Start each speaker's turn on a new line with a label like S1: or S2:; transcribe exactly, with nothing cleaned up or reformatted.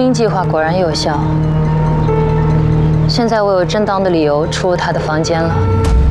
S1: 新计划果然有效。现在我有正当的理由出入他的房间了。